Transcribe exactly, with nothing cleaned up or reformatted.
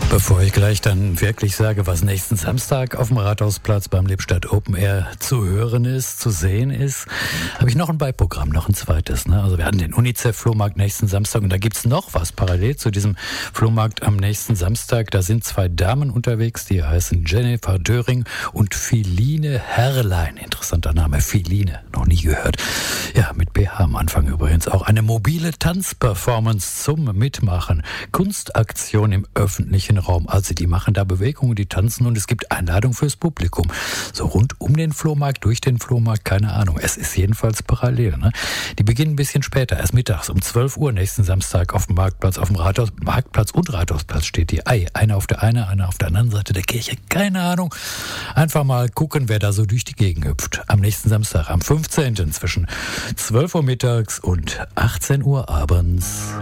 Bevor ich gleich dann wirklich sage, was nächsten Samstag auf dem Rathausplatz beim Lippstadt Open Air zu hören ist, zu sehen ist, habe ich noch ein Beiprogramm, noch ein zweites. Ne? Also wir hatten den UNICEF-Flohmarkt nächsten Samstag und da gibt's noch was parallel zu diesem Flohmarkt am nächsten Samstag. Da sind zwei Damen unterwegs, die heißen Jennifer Döring und Philine Herrlein. Interessanter Name, Philine, noch nie gehört. Ja, mit B H am Anfang übrigens auch. Eine mobile Tanzperformance zum Mitmachen. Kunstaktion im öffentlichen Raum. Also die machen da Bewegungen, die tanzen und es gibt Einladung fürs Publikum. So rund um den Flohmarkt, durch den Flohmarkt, keine Ahnung. Es ist jedenfalls parallel. Ne? Die beginnen ein bisschen später, erst mittags um zwölf Uhr nächsten Samstag auf dem Marktplatz, auf dem Rathaus, Marktplatz und Rathausplatz steht die Ei. Einer auf der einen, einer auf der anderen Seite der Kirche. Keine Ahnung. Einfach mal gucken, wer da so durch die Gegend hüpft. Am nächsten Samstag, am fünfzehnten zwischen zwölf Uhr mittags und achtzehn Uhr abends.